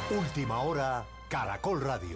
Última hora, Caracol Radio.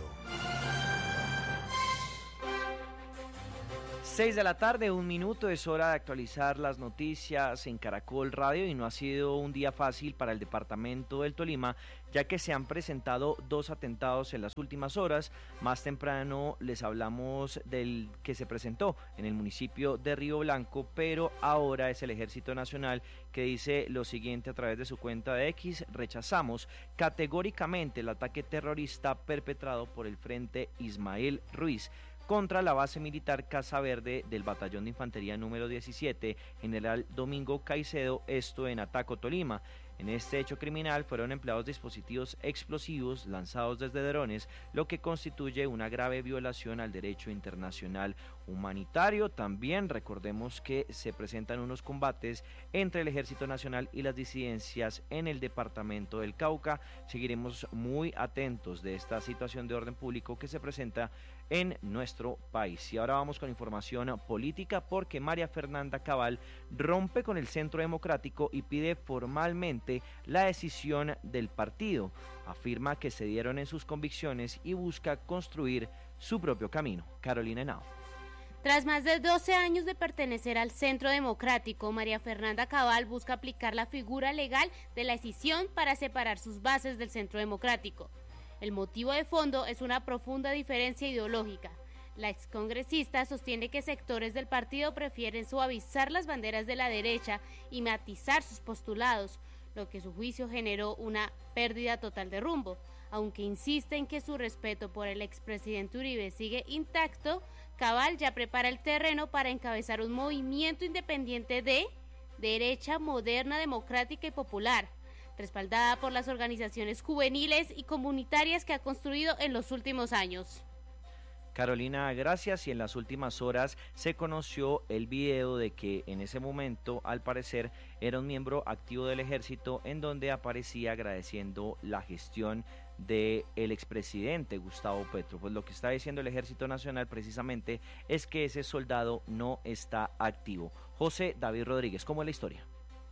6 de la tarde, 1 minuto, es hora de actualizar las noticias en Caracol Radio y no ha sido un día fácil para el departamento del Tolima, ya que se han presentado 2 atentados en las últimas horas. Más temprano les hablamos del que se presentó en el municipio de Río Blanco, pero ahora es el Ejército Nacional que dice lo siguiente a través de su cuenta de X: rechazamos categóricamente el ataque terrorista perpetrado por el Frente Ismael Ruiz contra la base militar Casa Verde del Batallón de Infantería número 17, General Domingo Caicedo, esto en Ataco, Tolima. En este hecho criminal fueron empleados dispositivos explosivos lanzados desde drones, lo que constituye una grave violación al derecho internacional humanitario. También recordemos que se presentan unos combates entre el Ejército Nacional y las disidencias en el departamento del Cauca. Seguiremos muy atentos de esta situación de orden público que se presenta en nuestro país. Y ahora vamos con información política, porque María Fernanda Cabal rompe con el Centro Democrático y pide formalmente la decisión del partido. Afirma que se dieron en sus convicciones y busca construir su propio camino. Carolina Henao. Tras más de 12 años de pertenecer al Centro Democrático, María Fernanda Cabal busca aplicar la figura legal de la escisión para separar sus bases del Centro Democrático. El motivo de fondo es una profunda diferencia ideológica. La excongresista sostiene que sectores del partido prefieren suavizar las banderas de la derecha y matizar sus postulados, lo que a su juicio generó una pérdida total de rumbo. Aunque insiste en que su respeto por el expresidente Uribe sigue intacto, Cabal ya prepara el terreno para encabezar un movimiento independiente de derecha moderna, democrática y popular, respaldada por las organizaciones juveniles y comunitarias que ha construido en los últimos años. Carolina, gracias. Y en las últimas horas se conoció el video de que en ese momento, al parecer, era un miembro activo del ejército, en donde aparecía agradeciendo la gestión del expresidente Gustavo Petro. Pues lo que está diciendo el Ejército Nacional precisamente es que ese soldado no está activo. José David Rodríguez, ¿cómo es la historia?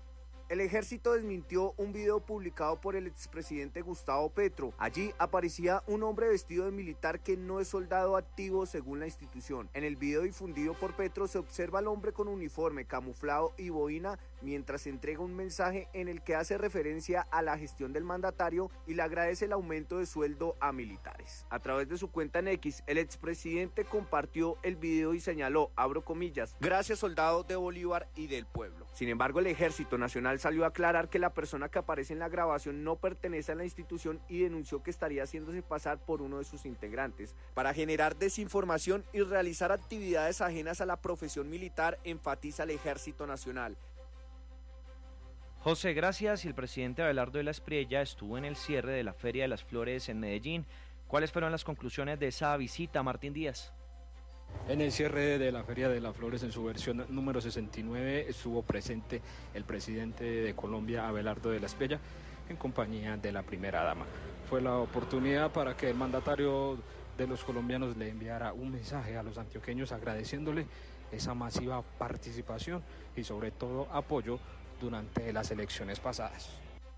El ejército desmintió un video publicado por el expresidente Gustavo Petro. Allí aparecía un hombre vestido de militar que no es soldado activo según la institución. En el video difundido por Petro se observa al hombre con uniforme, camuflado y boina mientras entrega un mensaje en el que hace referencia a la gestión del mandatario y le agradece el aumento de sueldo a militares. A través de su cuenta en X, el expresidente compartió el video y señaló, abro comillas, gracias soldados de Bolívar y del pueblo. Sin embargo, el Ejército Nacional salió a aclarar que la persona que aparece en la grabación no pertenece a la institución y denunció que estaría haciéndose pasar por uno de sus integrantes para generar desinformación y realizar actividades ajenas a la profesión militar, enfatiza el Ejército Nacional. José, gracias. Y el presidente Abelardo de la Espriella estuvo en el cierre de la Feria de las Flores en Medellín. ¿Cuáles fueron las conclusiones de esa visita, Martín Díaz? En el cierre de la Feria de las Flores, en su versión número 69, estuvo presente el presidente de Colombia, Abelardo de la Espriella, en compañía de la primera dama. Fue la oportunidad para que el mandatario de los colombianos le enviara un mensaje a los antioqueños agradeciéndole esa masiva participación y sobre todo apoyo durante las elecciones pasadas.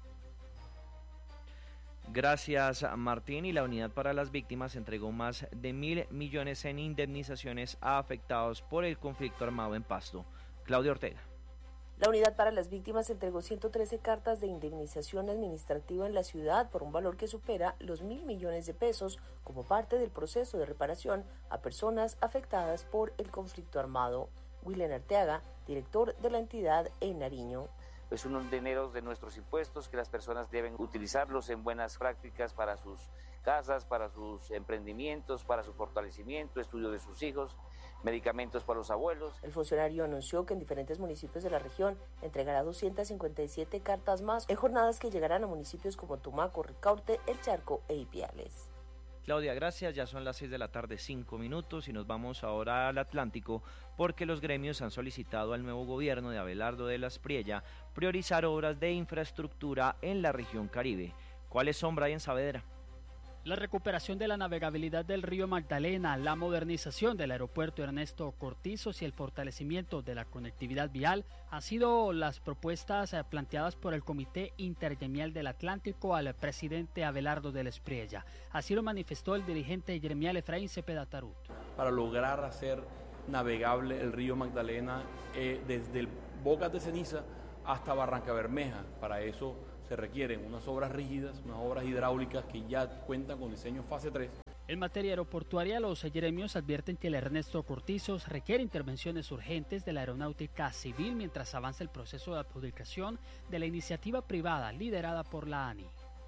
Gracias, Martín. Y la Unidad para las Víctimas entregó más de 1.000 millones en indemnizaciones a afectados por el conflicto armado en Pasto. Claudia Ortega. La Unidad para las Víctimas entregó 113 cartas de indemnización administrativa en la ciudad por un valor que supera los 1.000 millones de pesos como parte del proceso de reparación a personas afectadas por el conflicto armado. William Arteaga, director de la entidad en Nariño. Es unos dineros de nuestros impuestos que las personas deben utilizarlos en buenas prácticas para sus casas, para sus emprendimientos, para su fortalecimiento, estudio de sus hijos, medicamentos para los abuelos. El funcionario anunció que en diferentes municipios de la región entregará 257 cartas más en jornadas que llegarán a municipios como Tumaco, Ricaurte, El Charco e Ipiales. Claudia, gracias. Ya son las 6 de la tarde, 5 minutos, y nos vamos ahora al Atlántico, porque los gremios han solicitado al nuevo gobierno de Abelardo de la Espriella priorizar obras de infraestructura en la región Caribe. ¿Cuáles son, Brian Saavedra? La recuperación de la navegabilidad del río Magdalena, la modernización del aeropuerto Ernesto Cortizos y el fortalecimiento de la conectividad vial han sido las propuestas planteadas por el Comité Intergremial del Atlántico al presidente Abelardo de la Espriella. Así lo manifestó el dirigente gremial Efraín Cepeda Tarut. Para lograr hacer navegable el río Magdalena desde el Bocas de Ceniza hasta Barranca Bermeja. Para eso se requieren unas obras rígidas, unas obras hidráulicas que ya cuentan con diseño fase 3. En materia aeroportuaria, los gremios advierten que el Ernesto Cortizos requiere intervenciones urgentes de la aeronáutica civil mientras avanza el proceso de adjudicación de la iniciativa privada liderada por la ANI.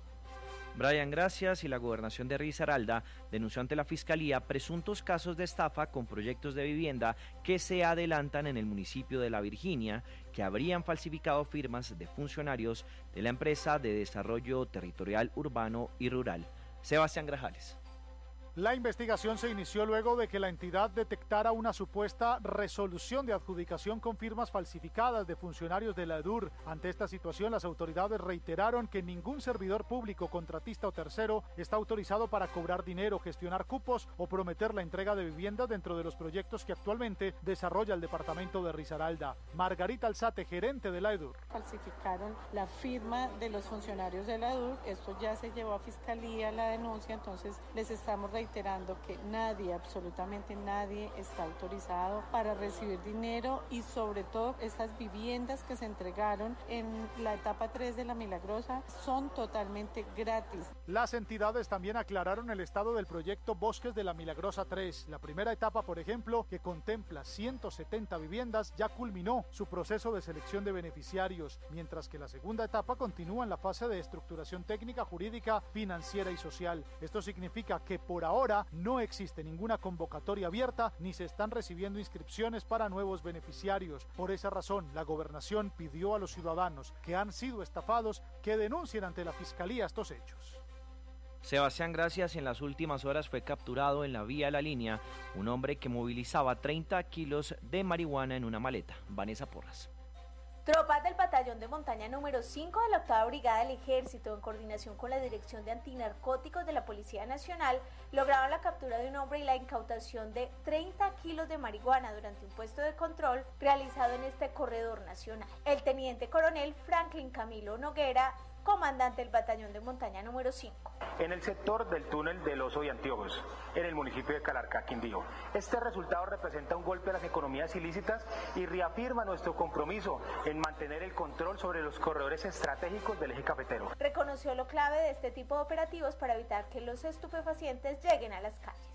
Brian, gracias. Y la gobernación de Risaralda denunció ante la Fiscalía presuntos casos de estafa con proyectos de vivienda que se adelantan en el municipio de La Virginia, que habrían falsificado firmas de funcionarios de la empresa de desarrollo territorial urbano y rural. Sebastián Grajales. La investigación se inició luego de que la entidad detectara una supuesta resolución de adjudicación con firmas falsificadas de funcionarios de la EDUR. Ante esta situación, las autoridades reiteraron que ningún servidor público, contratista o tercero está autorizado para cobrar dinero, gestionar cupos o prometer la entrega de viviendas dentro de los proyectos que actualmente desarrolla el departamento de Risaralda. Margarita Alzate, gerente de la EDUR. Falsificaron la firma de los funcionarios de la EDUR. Esto ya se llevó a Fiscalía la denuncia, entonces les estamos reiterando que nadie, absolutamente nadie, está autorizado para recibir dinero y sobre todo estas viviendas que se entregaron en la etapa 3 de La Milagrosa son totalmente gratis. Las entidades también aclararon el estado del proyecto Bosques de La Milagrosa 3. La primera etapa, por ejemplo, que contempla 170 viviendas, ya culminó su proceso de selección de beneficiarios, mientras que la segunda etapa continúa en la fase de estructuración técnica, jurídica, financiera y social. Esto significa que por ahora no existe ninguna convocatoria abierta ni se están recibiendo inscripciones para nuevos beneficiarios. Por esa razón, la gobernación pidió a los ciudadanos que han sido estafados que denuncien ante la Fiscalía estos hechos. Sebastián, gracias. En las últimas horas fue capturado en la vía La Línea un hombre que movilizaba 30 kilos de marihuana en una maleta. Vanessa Porras. Tropas del Batallón de Montaña número 5 de la 8ª Brigada del Ejército, en coordinación con la Dirección de Antinarcóticos de la Policía Nacional, lograron la captura de un hombre y la incautación de 30 kilos de marihuana durante un puesto de control realizado en este corredor nacional. El teniente coronel Franklin Camilo Noguera, comandante del Batallón de Montaña número 5. En el sector del túnel del Oso de Antiojos, en el municipio de Calarcá, Quindío. Este resultado representa un golpe a las economías ilícitas y reafirma nuestro compromiso en mantener el control sobre los corredores estratégicos del eje cafetero. Reconoció lo clave de este tipo de operativos para evitar que los estupefacientes lleguen a las calles.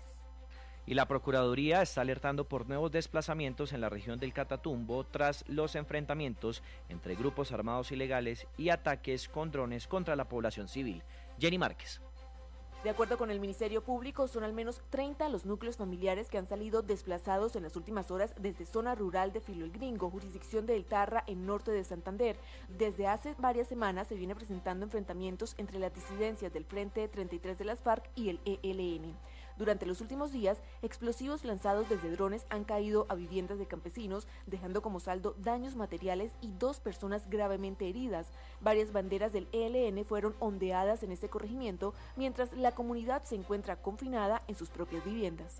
Y la Procuraduría está alertando por nuevos desplazamientos en la región del Catatumbo tras los enfrentamientos entre grupos armados ilegales y ataques con drones contra la población civil. Jenny Márquez. De acuerdo con el Ministerio Público, son al menos 30 los núcleos familiares que han salido desplazados en las últimas horas desde zona rural de Filo el Gringo, jurisdicción de El Tarra, en norte de Santander. Desde hace varias semanas se viene presentando enfrentamientos entre las disidencias del Frente 33 de las FARC y el ELN. Durante los últimos días, explosivos lanzados desde drones han caído a viviendas de campesinos, dejando como saldo daños materiales y 2 personas gravemente heridas. Varias banderas del ELN fueron ondeadas en este corregimiento, mientras la comunidad se encuentra confinada en sus propias viviendas.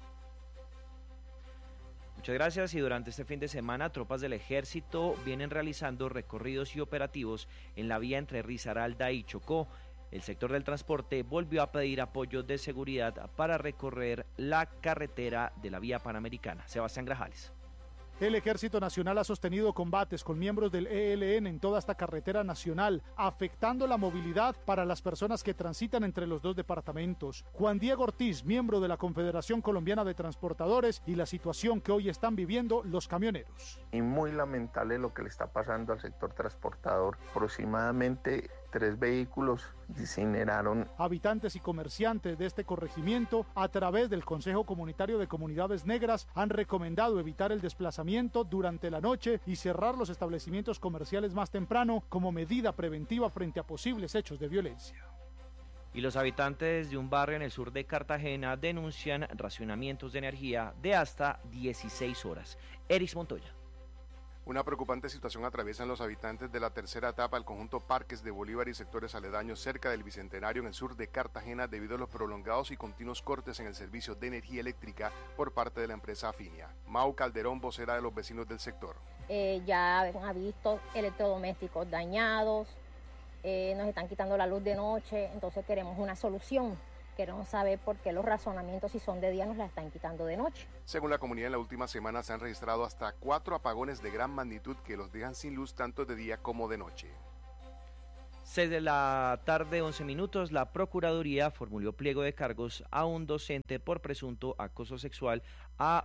Muchas gracias. Y durante este fin de semana, tropas del Ejército vienen realizando recorridos y operativos en la vía entre Risaralda y Chocó. El sector del transporte volvió a pedir apoyo de seguridad para recorrer la carretera de la vía panamericana. Sebastián Grajales. El Ejército Nacional ha sostenido combates con miembros del ELN en toda esta carretera nacional, afectando la movilidad para las personas que transitan entre los dos departamentos. Juan Diego Ortiz, miembro de la Confederación Colombiana de Transportadores, y la situación que hoy están viviendo los camioneros. Y muy lamentable lo que le está pasando al sector transportador. Aproximadamente 3 vehículos incineraron. Habitantes y comerciantes de este corregimiento, a través del Consejo Comunitario de Comunidades Negras, han recomendado evitar el desplazamiento durante la noche y cerrar los establecimientos comerciales más temprano como medida preventiva frente a posibles hechos de violencia. Y los habitantes de un barrio en el sur de Cartagena denuncian racionamientos de energía de hasta 16 horas. Eris Montoya. Una preocupante situación atraviesan los habitantes de la tercera etapa del conjunto Parques de Bolívar y sectores aledaños cerca del Bicentenario en el sur de Cartagena debido a los prolongados y continuos cortes en el servicio de energía eléctrica por parte de la empresa Afinia. Mau Calderón, vocera de los vecinos del sector. Ya ha visto electrodomésticos dañados, nos están quitando la luz de noche, entonces queremos una solución. Queremos saber por qué los razonamientos, si son de día, nos la están quitando de noche. Según la comunidad, en la última semana se han registrado hasta 4 apagones de gran magnitud que los dejan sin luz tanto de día como de noche. 6 de la tarde, 11 minutos, la Procuraduría formuló pliego de cargos a un docente por presunto acoso sexual a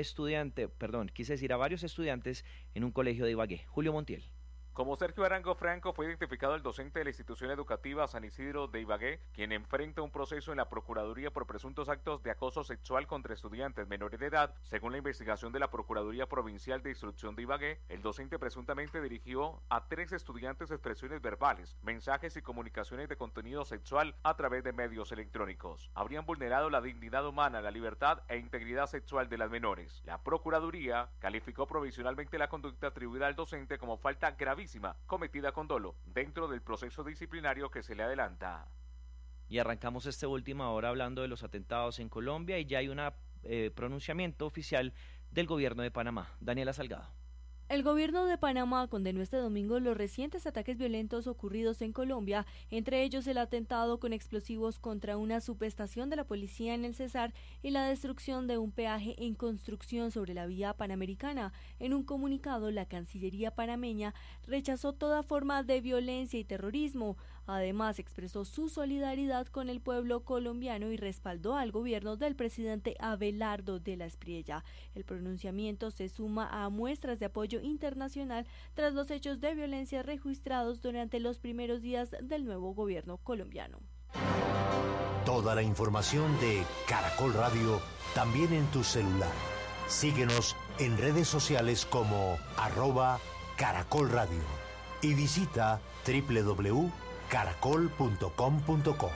varios estudiantes en un colegio de Ibagué. Julio Montiel. Como Sergio Arango Franco, fue identificado el docente de la institución educativa San Isidro de Ibagué, quien enfrenta un proceso en la Procuraduría por presuntos actos de acoso sexual contra estudiantes menores de edad. Según la investigación de la Procuraduría Provincial de Instrucción de Ibagué, el docente presuntamente dirigió a 3 estudiantes expresiones verbales, mensajes y comunicaciones de contenido sexual a través de medios electrónicos. Habrían vulnerado la dignidad humana, la libertad e integridad sexual de las menores. La Procuraduría calificó provisionalmente la conducta atribuida al docente como falta gravísima cometida con dolo dentro del proceso disciplinario que se le adelanta. Y arrancamos esta última hora hablando de los atentados en Colombia y ya hay un pronunciamiento oficial del gobierno de Panamá. Daniela Salgado. El gobierno de Panamá condenó este domingo los recientes ataques violentos ocurridos en Colombia, entre ellos el atentado con explosivos contra una subestación de la policía en el Cesar y la destrucción de un peaje en construcción sobre la vía panamericana. En un comunicado, la Cancillería panameña rechazó toda forma de violencia y terrorismo. Además, expresó su solidaridad con el pueblo colombiano y respaldó al gobierno del presidente Abelardo de la Espriella. El pronunciamiento se suma a muestras de apoyo internacional tras los hechos de violencia registrados durante los primeros días del nuevo gobierno colombiano. Toda la información de Caracol Radio también en tu celular. Síguenos en redes sociales como @Caracol Radio y visita www.caracol.com.co.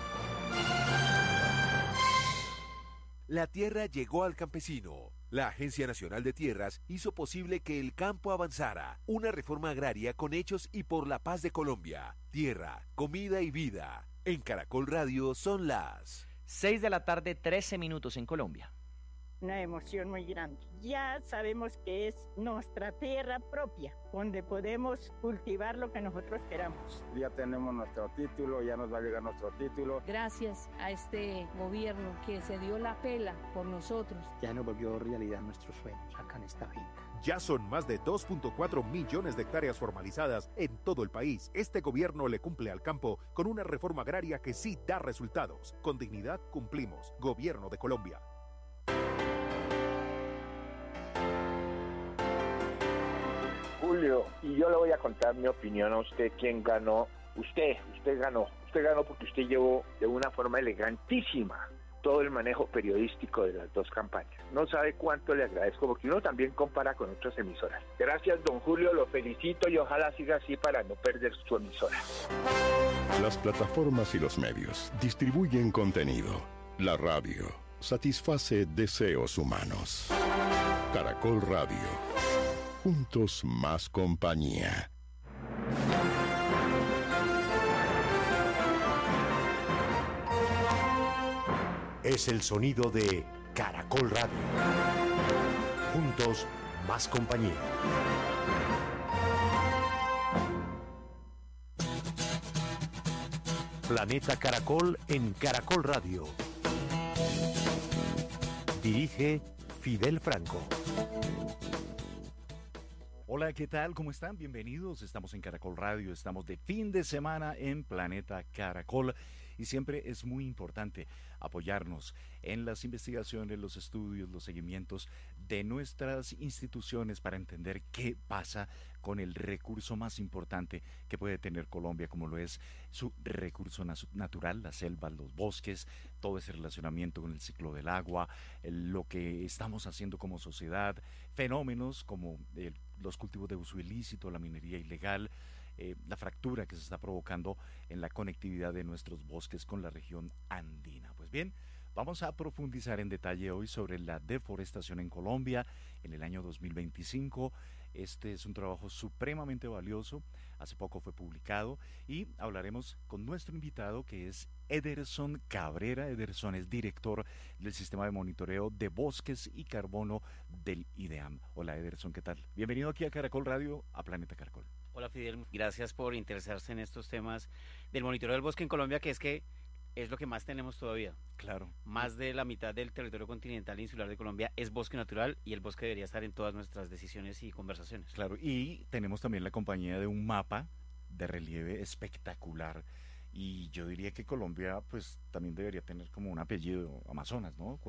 La tierra llegó al campesino. La Agencia Nacional de Tierras hizo posible que el campo avanzara. Una reforma agraria con hechos y por la paz de Colombia. Tierra, comida y vida. En Caracol Radio son las 6 de la tarde, 13 minutos en Colombia. Una emoción muy grande. Ya sabemos que es nuestra tierra propia, donde podemos cultivar lo que nosotros queramos. Ya tenemos nuestro título, ya nos va a llegar nuestro título. Gracias a este gobierno que se dio la pela por nosotros. Ya nos volvió realidad nuestros sueños acá en esta finca. Ya son más de 2.4 millones de hectáreas formalizadas en todo el país. Este gobierno le cumple al campo con una reforma agraria que sí da resultados. Con dignidad cumplimos. Gobierno de Colombia. Julio, y yo le voy a contar mi opinión a usted. ¿Quién ganó? Usted ganó porque usted llevó de una forma elegantísima todo el manejo periodístico de las dos campañas. No sabe cuánto le agradezco, porque uno también compara con otras emisoras. Gracias, don Julio, lo felicito y ojalá siga así para no perder su emisora. Las plataformas y los medios distribuyen contenido. La radio satisface deseos humanos. Caracol Radio. Juntos más compañía. Es el sonido de Caracol Radio. Juntos más compañía. Planeta Caracol en Caracol Radio. Dirige Fidel Franco. Hola, ¿qué tal? ¿Cómo están? Bienvenidos. Estamos en Caracol Radio, estamos de fin de semana en Planeta Caracol y siempre es muy importante apoyarnos en las investigaciones, los estudios, los seguimientos de nuestras instituciones para entender qué pasa con el recurso más importante que puede tener Colombia, como lo es su recurso natural, las selvas, los bosques, todo ese relacionamiento con el ciclo del agua, lo que estamos haciendo como sociedad, fenómenos como los cultivos de uso ilícito, la minería ilegal, la fractura que se está provocando en la conectividad de nuestros bosques con la región andina. Pues bien, Vamos a profundizar en detalle hoy sobre la deforestación en Colombia en el año 2025. Este es un trabajo supremamente valioso, hace poco fue publicado y hablaremos con nuestro invitado que es Ederson Cabrera. Ederson es director del Sistema de Monitoreo de Bosques y Carbono del IDEAM. Hola Ederson, ¿qué tal? Bienvenido aquí a Caracol Radio, a Planeta Caracol. Hola Fidel, gracias por interesarse en estos temas del monitoreo del bosque en Colombia, que es lo que más tenemos todavía. Claro. Más de la mitad del territorio continental e insular de Colombia es bosque natural y el bosque debería estar en todas nuestras decisiones y conversaciones. Claro, y tenemos también la compañía de un mapa de relieve espectacular y yo diría que Colombia pues también debería tener como un apellido Amazonas, ¿no?